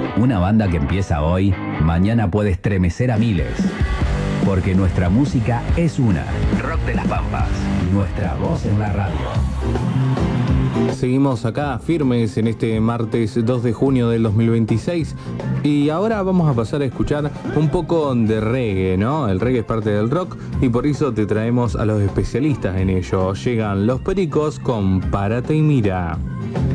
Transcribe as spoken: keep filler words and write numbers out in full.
Una banda que empieza hoy, mañana puede estremecer a miles. Porque nuestra música es una. Rock de las Pampas. Nuestra voz en la radio. Seguimos acá firmes en este martes dos de junio del dos mil veintiséis y ahora vamos a pasar a escuchar un poco de reggae, ¿no? El reggae es parte del rock y por eso te traemos a los especialistas en ello. Llegan Los Pericos con Párate y Mira.